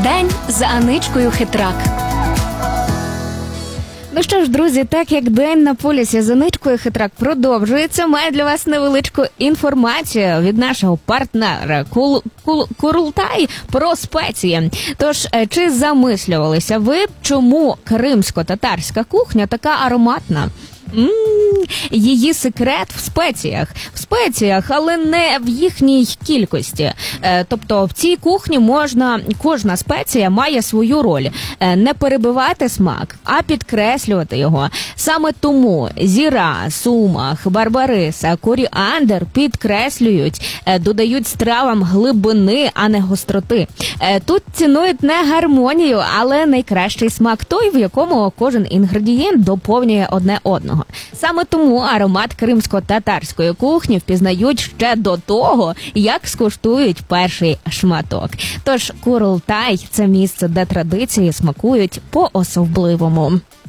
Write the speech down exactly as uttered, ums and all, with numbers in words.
День з Аничкою Хитрак. Ну що ж, друзі, так як День на полюсі з Аничкою Хитрак продовжується, маю для вас невеличку інформацію від нашого партнера Кул... Кул... Курултай про спеції. Тож, чи замислювалися ви, чому кримсько-татарська кухня така ароматна? М-м, її секрет в спеціях. В спеціях, але не в їхній кількості. Е, тобто в цій кухні можна, кожна спеція має свою роль. Е, не перебивати смак, а підкреслювати його. Саме тому зіра, сумах, барбариса, коріандр підкреслюють, е, додають стравам глибини, а не гостроти. Е, тут цінують не гармонію, але найкращий смак той, в якому кожен інгредієнт доповнює одне одного. Саме тому аромат кримсько-татарської кухні впізнають ще до того, як скуштують перший шматок. Тож Курултай – це місце, де традиції смакують по-особливому.